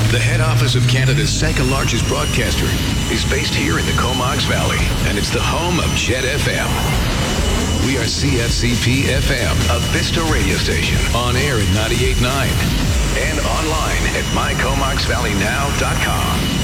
The head office of Canada's second largest broadcaster is based here in the Comox Valley, and it's the home of Jet FM. We are CFCP FM, a Vista radio station, on air at 98.9 and online at mycomoxvalleynow.com.